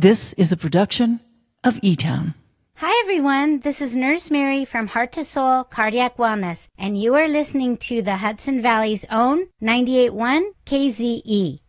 This is a production of eTown. Hi, everyone. This is Nurse Mary from Heart to Soul Cardiac Wellness, and you are listening to the Hudson Valley's own 98.1 KZE.